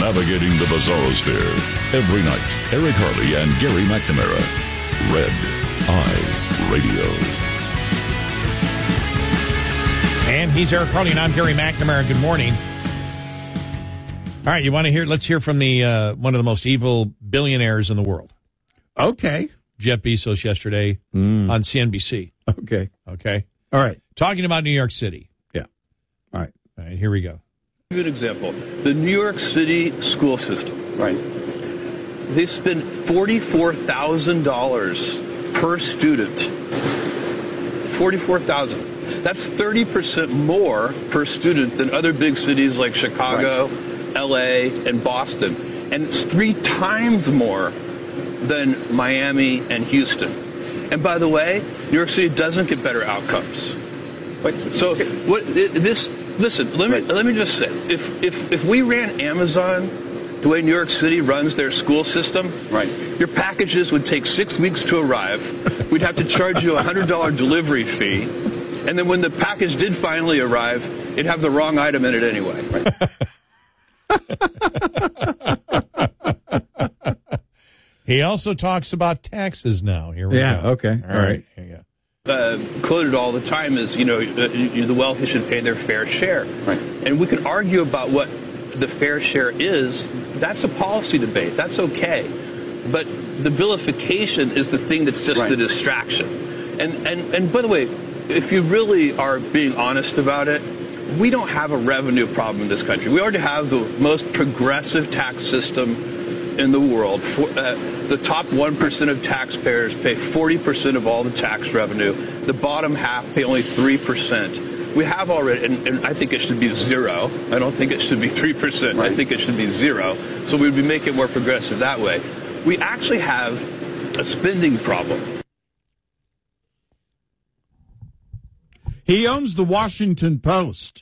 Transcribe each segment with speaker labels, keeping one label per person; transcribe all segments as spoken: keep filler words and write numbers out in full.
Speaker 1: navigating the bizarrosphere. Every night, Eric Harley and Gary McNamara. Red Eye Radio.
Speaker 2: And he's Eric Harley, and I'm Gary McNamara. Good morning. All right, you want to hear? Let's hear from the uh, one of the most evil billionaires in the world.
Speaker 3: Okay.
Speaker 2: Jeff Bezos yesterday mm. on C N B C.
Speaker 3: Okay.
Speaker 2: Okay.
Speaker 3: All right.
Speaker 2: Talking about New York City.
Speaker 3: Yeah. All right.
Speaker 2: All right, here we go.
Speaker 4: Good example. The New York City school system.
Speaker 3: Right.
Speaker 4: They spend forty-four thousand dollars per student. forty-four thousand dollars. That's thirty percent more per student than other big cities like Chicago, right. L A, and Boston. And it's three times more than Miami and Houston. And by the way, New York City doesn't get better outcomes.
Speaker 3: But,
Speaker 4: so what this listen, let me right. let me just say, if if if we ran Amazon the way New York City runs their school system,
Speaker 3: right.
Speaker 4: your packages would take six weeks to arrive. We'd have to charge you a one hundred dollars delivery fee. And then when the package did finally arrive, it'd have the wrong item in it anyway.
Speaker 2: He also talks about taxes now. Here we
Speaker 3: yeah,
Speaker 2: go.
Speaker 3: Okay.
Speaker 2: All, All right. right. Here you go.
Speaker 4: Uh, quoted all the time is, you know, the, the wealthy should pay their fair share.
Speaker 3: Right.
Speaker 4: And we can argue about what the fair share is. That's a policy debate. That's okay. But the vilification is the thing that's just
Speaker 3: right.
Speaker 4: the distraction. And, and, and by the way, if you really are being honest about it, we don't have a revenue problem in this country. We already have the most progressive tax system in the world. For, uh, the top one percent of taxpayers pay forty percent of all the tax revenue. The bottom half pay only three percent. We have already, and, and I think it should be zero. I don't think it should be three percent. Right. I think it should be zero. So we'd be making it more progressive that way. We actually have a spending problem.
Speaker 3: He owns the Washington Post.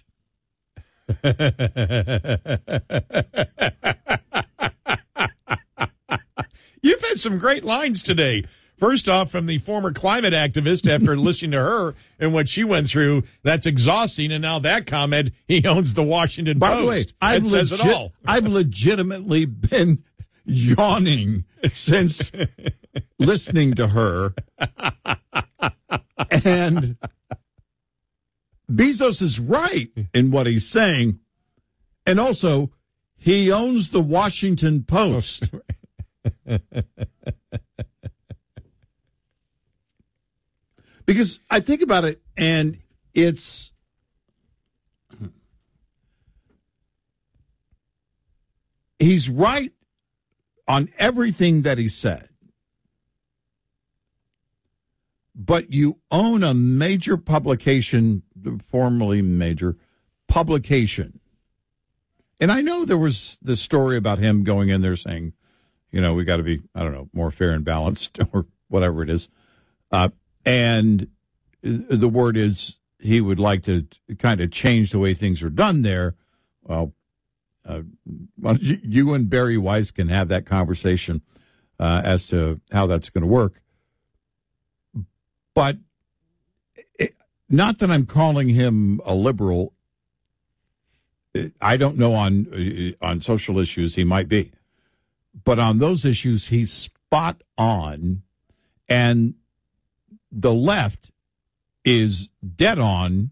Speaker 2: You've had some great lines today. First off, from the former climate activist, after listening to her and what she went through, that's exhausting. And now that comment, he owns the Washington
Speaker 3: By
Speaker 2: Post.
Speaker 3: By the way, I've,
Speaker 2: it says it all.
Speaker 3: I've legitimately been yawning since listening to her. And Bezos is right in what he's saying. And also, he owns the Washington Post. Because I think about it, and it's he's right on everything that he said. But you own a major publication, formerly major publication. And I know there was the story about him going in there saying, you know, we got to be, I don't know, more fair and balanced or whatever it is. Uh, and the word is he would like to kind of change the way things are done there. Well, uh, you and Barry Weiss can have that conversation uh, as to how that's going to work. But it, not that I'm calling him a liberal. I don't know on on social issues he might be. But on those issues, he's spot on. And the left is dead on,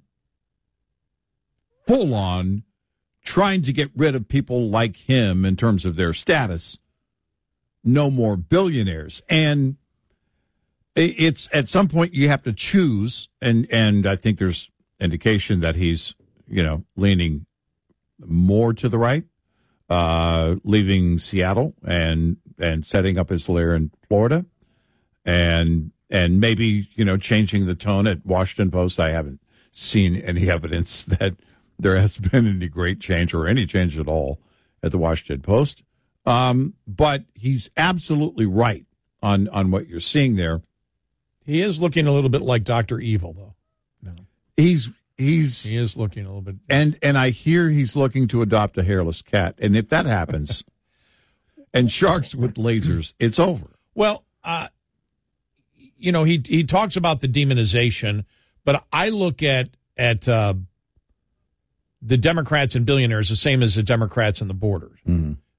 Speaker 3: full on, trying to get rid of people like him in terms of their status. No more billionaires. And it's at some point you have to choose. And, and I think there's indication that he's, you know, leaning more to the right, uh, leaving Seattle and, and setting up his lair in Florida. And, and maybe, you know, changing the tone at Washington Post. I haven't seen any evidence that there has been any great change or any change at all at the Washington Post. Um, but he's absolutely right on, on what you're seeing there.
Speaker 2: He is looking a little bit like Doctor Evil, though. No.
Speaker 3: He's he's
Speaker 2: he is looking a little bit,
Speaker 3: and and I hear he's looking to adopt a hairless cat. And if that happens, and sharks with lasers, it's over.
Speaker 2: Well, uh, you know, he he talks about the demonization, but I look at at uh, the Democrats and billionaires the same as the Democrats and the borders.
Speaker 3: Mm-hmm.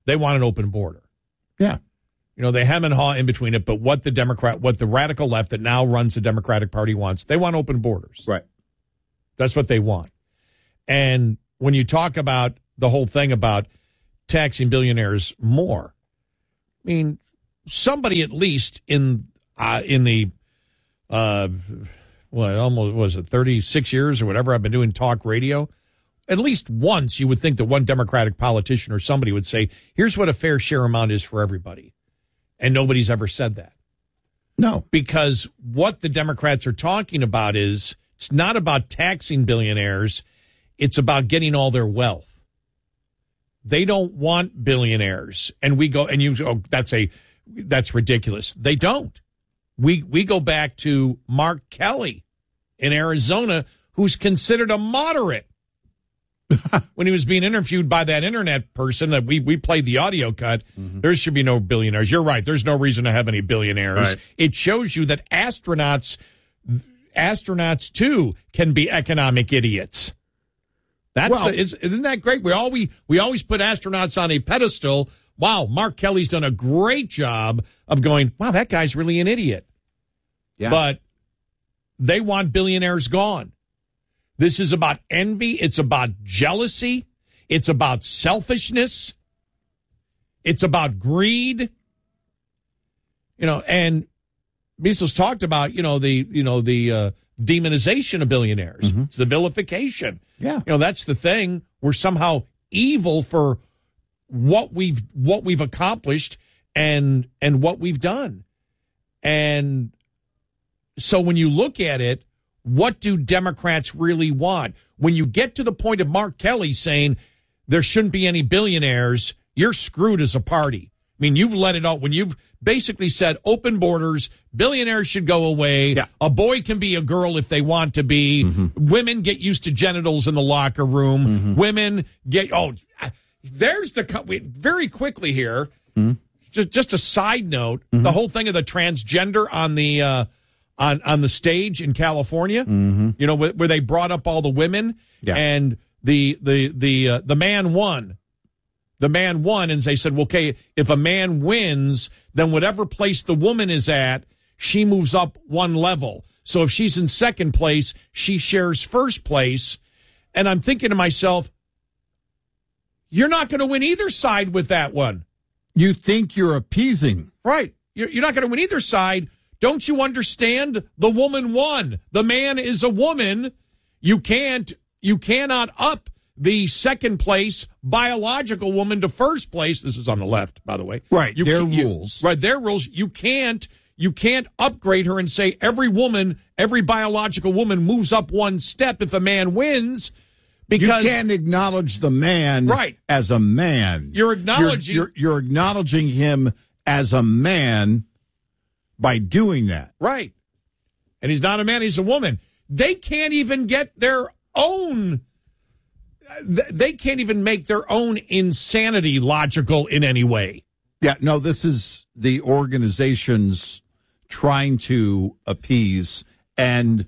Speaker 2: They want an open border.
Speaker 3: Yeah.
Speaker 2: You know, they hem and haw in between it, but what the Democrat, what the radical left that now runs the Democratic Party wants, they want open borders.
Speaker 3: Right.
Speaker 2: That's what they want. And when you talk about the whole thing about taxing billionaires more, I mean, somebody at least in uh, in the uh, what almost was it thirty-six years or whatever I've been doing talk radio, at least once you would think that one Democratic politician or somebody would say, "Here's what a fair share amount is for everybody," and nobody's ever said that.
Speaker 3: No,
Speaker 2: because what the Democrats are talking about is it's not about taxing billionaires; it's about getting all their wealth. They don't want billionaires, and we go and you. Oh, that's a that's ridiculous. They don't. We we go back to Mark Kelly in Arizona, who's considered a moderate. When he was being interviewed by that internet person that we we played the audio cut, mm-hmm. There should be no billionaires. You're right. There's no reason to have any billionaires. Right. It shows you that astronauts, astronauts too, can be economic idiots. That's
Speaker 3: well,
Speaker 2: the, is, isn't that great? We all we we always put astronauts on a pedestal. Wow, Mark Kelly's done a great job of going, wow, that guy's really an idiot.
Speaker 3: Yeah.
Speaker 2: But they want billionaires gone. This is about envy. It's about jealousy. It's about selfishness. It's about greed. You know, and Bezos talked about, you know, the, you know, the uh, demonization of billionaires. Mm-hmm. It's the vilification.
Speaker 3: Yeah.
Speaker 2: You know, that's the thing. We're somehow evil for what we've what we've accomplished and and what we've done. And so when you look at it, what do Democrats really want? When you get to the point of Mark Kelly saying there shouldn't be any billionaires, you're screwed as a party. I mean, you've let it out when you've basically said open borders, billionaires should go away.
Speaker 3: Yeah.
Speaker 2: A boy can be a girl if they want to be. Mm-hmm. Women get used to genitals in the locker room. Mm-hmm. Women get, oh, there's the, very quickly here, mm-hmm. just, just a side note, mm-hmm. the whole thing of the transgender on the, uh, on, on the stage in California, mm-hmm. you know, where, where they brought up all the women
Speaker 3: yeah.
Speaker 2: and the, the, the, uh, the man won. The man won, and they said, well, okay, if a man wins, then whatever place the woman is at, she moves up one level. So if she's in second place, she shares first place. And I'm thinking to myself, you're not going to win either side with that one.
Speaker 3: You think you're appeasing.
Speaker 2: Right. You're, you're not going to win either side. Don't you understand? The woman won. The man is a woman. You can't, you cannot up the second place biological woman to first place. This is on the left, by the way.
Speaker 3: Right.
Speaker 2: You
Speaker 3: their
Speaker 2: you,
Speaker 3: rules.
Speaker 2: Right. Their rules. You can't, you can't upgrade her and say every woman, every biological woman moves up one step if a man wins. Because
Speaker 3: you can't acknowledge the man
Speaker 2: right.
Speaker 3: as a man.
Speaker 2: You're acknowledging.
Speaker 3: You're, you're, you're acknowledging him as a man by doing that.
Speaker 2: Right. And he's not a man, he's a woman. They can't even get their own, they can't even make their own insanity logical in any way.
Speaker 3: Yeah, no, this is the organizations trying to appease. And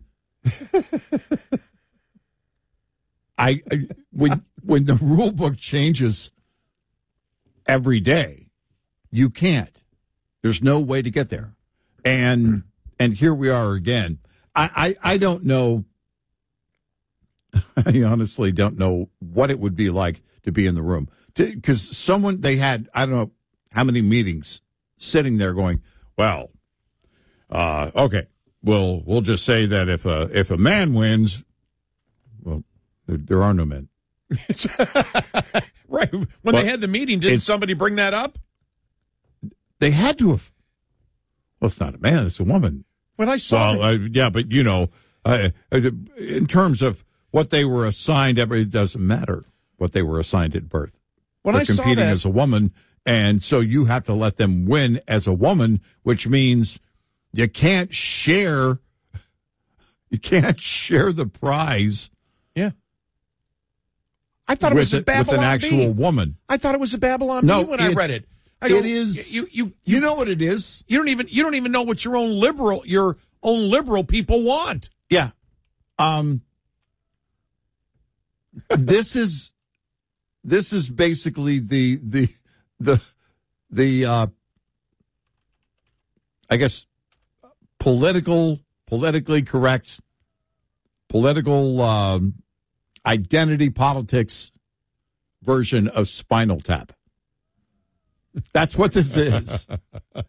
Speaker 3: I, I when when the rule book changes every day, you can't. There's no way to get there. And and here we are again. I, I, I don't know. I honestly don't know what it would be like to be in the room. Because someone, they had, I don't know how many meetings sitting there going, well, uh, okay, well, we'll just say that if a, if a man wins, well, there, there are no men.
Speaker 2: Right. When but they had the meeting, didn't somebody bring that up?
Speaker 3: They had to have. Well, it's not a man, it's a woman.
Speaker 2: When I saw
Speaker 3: well, uh, yeah, but, you know, uh, in terms of what they were assigned, it doesn't matter what they were assigned at birth.
Speaker 2: When
Speaker 3: They're
Speaker 2: I saw
Speaker 3: competing
Speaker 2: that,
Speaker 3: as a woman, and so you have to let them win as a woman, which means you can't share, you can't share the prize.
Speaker 2: Yeah. I thought it was a Babylon
Speaker 3: with an actual
Speaker 2: B.
Speaker 3: woman.
Speaker 2: I thought it was a Babylon
Speaker 3: no,
Speaker 2: B when I read it. I
Speaker 3: it is.
Speaker 2: You, you, you,
Speaker 3: you know what it is.
Speaker 2: You don't even you don't even know what your own liberal your own liberal people want.
Speaker 3: Yeah. Um. This is this is basically the the the the uh, I guess political, politically correct, political um, identity politics version of Spinal Tap. That's what this is.